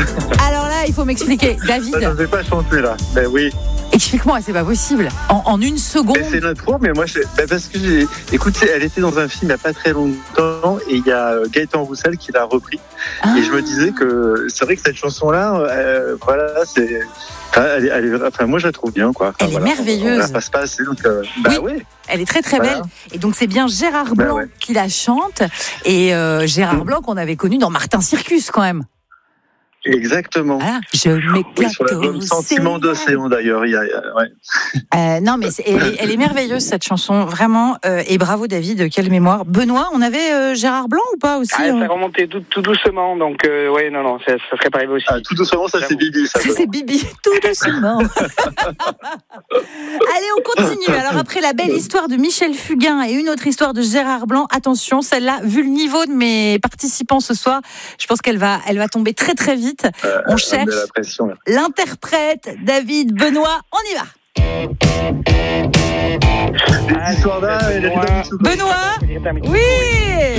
Alors là, il faut m'expliquer. David. Ça ne fait pas chanter là. Ben oui. Explique-moi, c'est pas possible. En une seconde. Ben, c'est l'intro, mais moi, parce que écoute, elle était dans un film il n'y a pas très longtemps et il y a Gaëtan Roussel qui l'a repris. Ah. Et je me disais que c'est vrai que cette chanson-là, voilà, c'est. Enfin, moi, je la trouve bien, quoi. Enfin, Elle est merveilleuse. On la passe pas assez, donc. Oui. Elle est très très Voilà. belle. Et donc c'est bien Gérard Blanc qui la chante. Et Gérard Blanc qu'on avait connu dans Martin Circus quand même. Exactement. Voilà. Je m'éclate sur l'album Sentiment d'océan d'ailleurs. Non mais elle est merveilleuse cette chanson vraiment. Et bravo David, quelle mémoire. Benoît, on avait Gérard Blanc ou pas aussi Ça remontait tout doucement, donc non, ça serait pas arrivé aussi. Tout doucement, ça c'est Bibi. Ça c'est Bibi, tout doucement. Allez, on continue. Alors après la belle histoire de Michel Fugain et une autre histoire de Gérard Blanc, attention, celle-là, vu le niveau de mes participants ce soir, je pense qu'elle va tomber très très vite. On cherche l'interprète David, Benoît, on y va. Benoît, oui.